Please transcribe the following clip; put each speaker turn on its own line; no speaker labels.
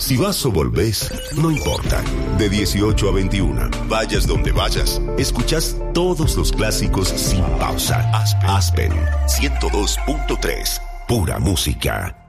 Si vas o volvés, no importa. De 18 a 21, vayas donde vayas, escuchás todos los clásicos sin pausa. Aspen 102.3, pura música.